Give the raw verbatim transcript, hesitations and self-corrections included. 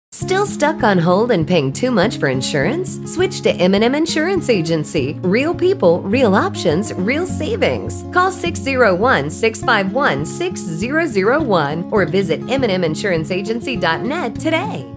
Still stuck on hold and paying too much for insurance? Switch to M and M Insurance Agency. Real people, real options, real savings. Call six zero one, six five one, six zero zero one or visit m and m insurance agency dot net today.